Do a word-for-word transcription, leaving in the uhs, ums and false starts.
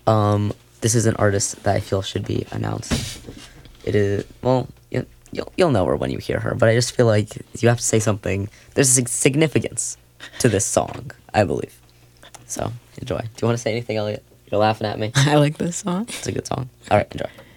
Um, this is an artist that I feel should be announced. It is, well, you, you'll, you'll know her when you hear her, but I just feel like you have to say something. There's a sig- significance to this song, I believe. So, enjoy. Do you want to say anything, Elliot? You're laughing at me. I like this song. It's a good song. All right, enjoy.